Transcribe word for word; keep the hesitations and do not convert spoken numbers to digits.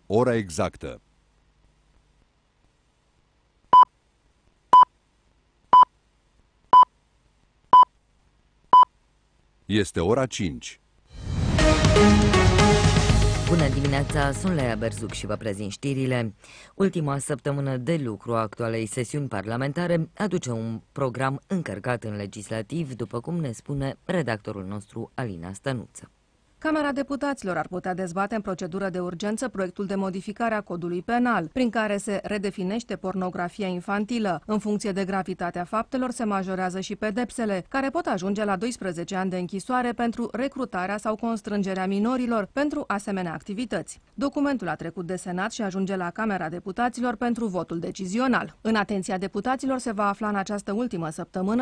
Ora exactă. Este ora cinci. Bună dimineața, sunt Leia Berzuc și vă prezint știrile. Ultima săptămână de lucru a actualei sesiuni parlamentare aduce un program încărcat în legislativ, după cum ne spune redactorul nostru Alina Stănuță. Camera Deputaților ar putea dezbate în procedură de urgență proiectul de modificare a codului penal, prin care se redefinește pornografia infantilă. În funcție de gravitatea faptelor se majorează și pedepsele, care pot ajunge la doisprezece ani de închisoare pentru recrutarea sau constrângerea minorilor pentru asemenea activități. Documentul a trecut de Senat și ajunge la Camera Deputaților pentru votul decizional. În atenția deputaților se va afla în această ultimă săptămână